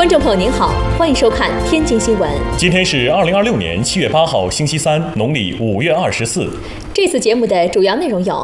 观众朋友您好，欢迎收看天津新闻。 今天是2026年7月8号，星期三，农历5月24。 这次节目的主要内容有：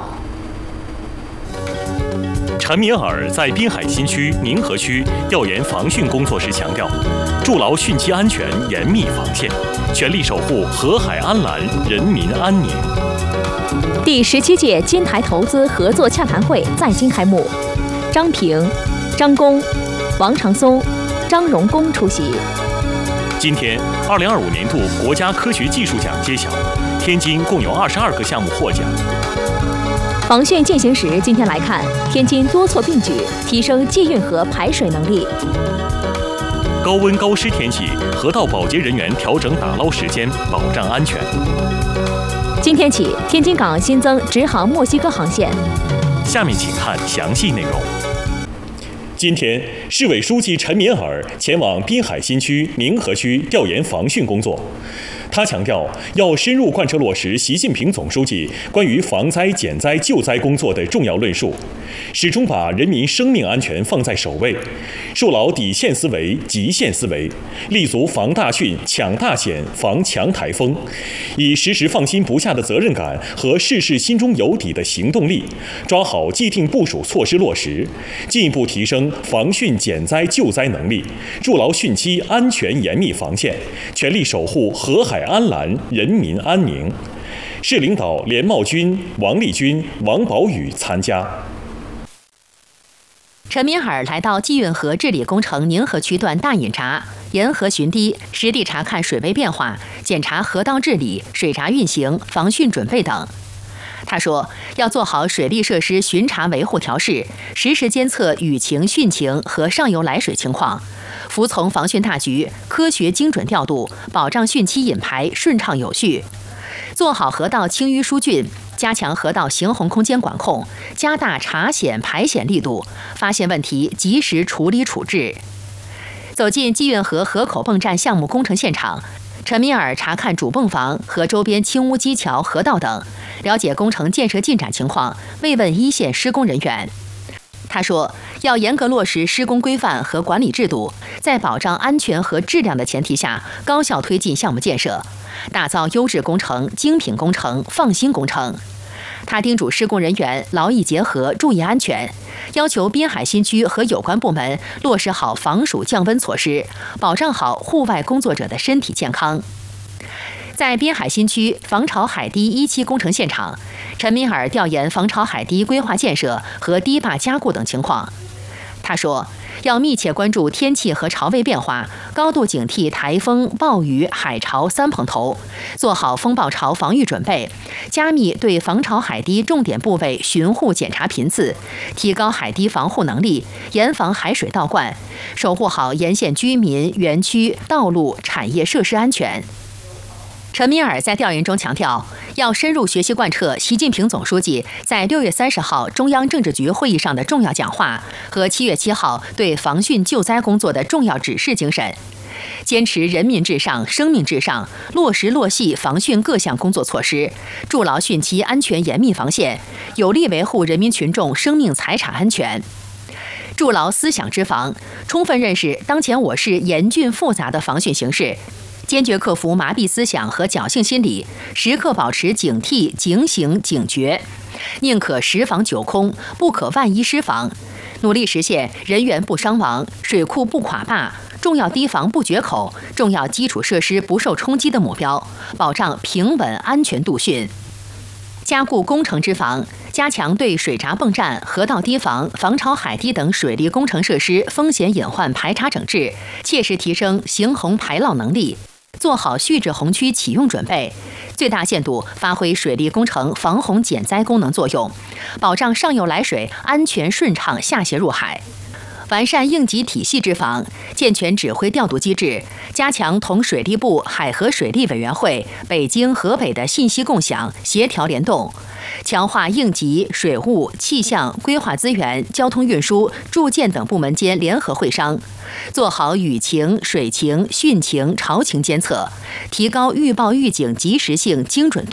陈敏尔在滨海新区宁河区调研防汛工作时强调，筑牢汛期安全严密防线，全力守护河海安澜、人民安宁。 第17届金台投资合作洽谈会在京开幕，张平、张工、王长松、张荣恭出席。 今天，2025年度国家科学技术奖揭晓，天津共有22个项目获奖。 防汛进行时，今天来看，天津多措并举，提升济运河排水能力。 高温高湿天气，河道保洁人员调整打捞时间，保障安全。 今天起，天津港新增直航墨西哥航线。 下面请看详细内容。今天，市委书记陈敏尔前往滨海新区宁河区调研防汛工作。他强调，要深入贯彻落实习近平总书记关于防灾减灾救灾工作的重要论述，始终把人民生命安全放在首位，树牢底线思维、极限思维，立足防大汛、抢大险、防强台风，以时时放心不下的责任感和事事心中有底的行动力，抓好既定部署措施落实，进一步提升防汛减灾救灾能力，筑牢汛期安全严密防线，全力守护河海安澜、人民安宁。市领导连茂军、王立军、王宝宇参加。 陈敏尔来到济运河治理工程宁河区段大引闸，沿河巡堤，实地查看水位变化，检查河道治理、水闸运行、防汛准备等。他说，要做好水利设施巡查维护调试，实时监测雨情、汛情和上游来水情况，服从防汛大局，科学精准调度，保障汛期引排顺畅有序，做好河道清淤疏浚，加强河道行洪空间管控，加大查险排险力度，发现问题及时处理处置。走进济运河河口泵站项目工程现场，陈敏尔查看主泵房和周边轻污基桥、河道等，了解工程建设进展情况，慰问一线施工人员。他说，要严格落实施工规范和管理制度，在保障安全和质量的前提下，高效推进项目建设，打造优质工程、精品工程、放心工程。他叮嘱施工人员劳逸结合，注意安全，要求滨海新区和有关部门落实好防暑降温措施，保障好户外工作者的身体健康。在滨海新区防潮海堤1期工程现场，陈敏尔调研防潮海堤规划建设和堤坝加固等情况。他说，要密切关注天气和潮位变化，高度警惕台风、暴雨、海潮三碰头，做好风暴潮防御准备，加密对防潮海堤重点部位巡护检查频次，提高海堤防护能力，严防海水倒灌，守护好沿线居民、园区、道路、产业设施安全。陈敏尔在调研中强调，要深入学习贯彻习近平总书记在6月30号中央政治局会议上的重要讲话和7月7号对防汛救灾工作的重要指示精神，坚持人民至上、生命至上，落实落细防汛各项工作措施，筑牢汛期安全严密防线，有力维护人民群众生命财产安全。筑牢思想之防，充分认识当前我市严峻复杂的防汛形势，坚决克服麻痹思想和侥幸心理，时刻保持警惕、警醒、警觉，宁可10防9空，不可万一失防，努力实现人员不伤亡、水库不垮坝、重要堤防不决口、重要基础设施不受冲击的目标，保障平稳安全度汛。加固工程之防，加强对水闸泵站、河道堤防、防潮海堤等水利工程设施风险隐患排查整治，切实提升行洪排涝能力，做好蓄滞洪区启用准备，最大限度发挥水利工程防洪减灾功能作用，保障上游来水安全顺畅下泄入海。完善应急体系之防，健全指挥调度机制，加强同水利部海河水利委员会、北京、河北的信息共享、协调联动，强化应急、水务、气象、规划资源、交通运输、住建等部门间联合会商，做好雨情、水情、汛情、潮情监测，提高预报预警及时性、精准